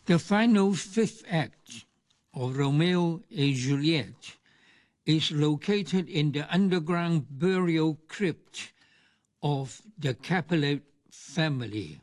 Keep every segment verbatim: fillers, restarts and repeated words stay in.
The final fifth act of Romeo et Juliet is located in the underground burial crypt of the Capulet family.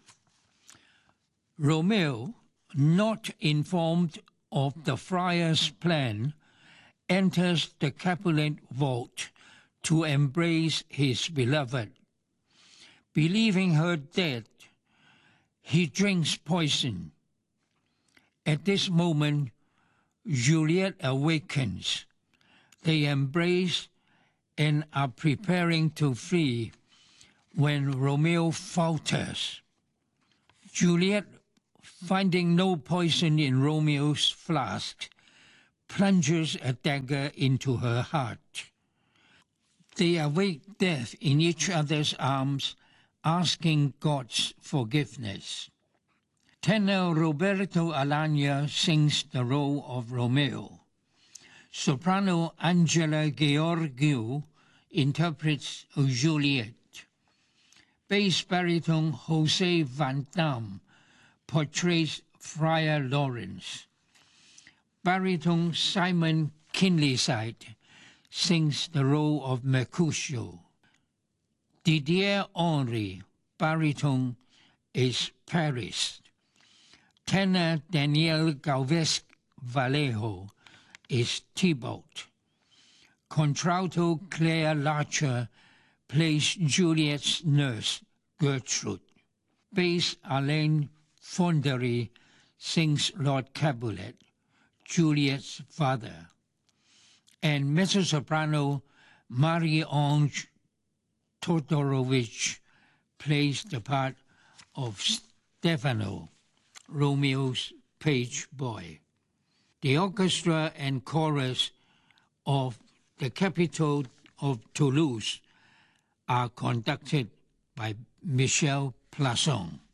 Romeo, not informed of the friar's plan, enters the Capulet vault to embrace his beloved. Believing her dead, he drinks poison. At this moment, Juliet awakens. They embrace and are preparing to flee when Romeo falters. Juliet, finding no poison in Romeo's flask, plunges a dagger into her heart. They await death in each other's arms, asking God's forgiveness. Tenor Roberto Alagna sings the role of Romeo. Soprano Angela Gheorghiu interprets Juliet. Bass baritone Jose Van Damme portrays Friar Lawrence. Baritone Simon Kinleyside sings the role of Mercutio. Didier Henry, baritone, is Paris. Tenor Daniel Galvez Vallejo is Tybalt. Contralto Claire Larcher plays Juliet's nurse, Gertrude. Bass Alain Fondery sings Lord Capulet, Juliet's father. And mezzo-soprano Marie-Ange Todorovich plays the part of Stefano, Romeo's page boy. The orchestra and chorus of the Capitol of Toulouse are conducted by Michel Plasson.